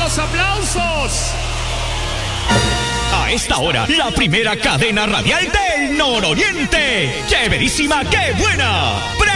los aplausos. A esta hora, la primera cadena radial del Nororiente. ¡Chéverísima, qué buena!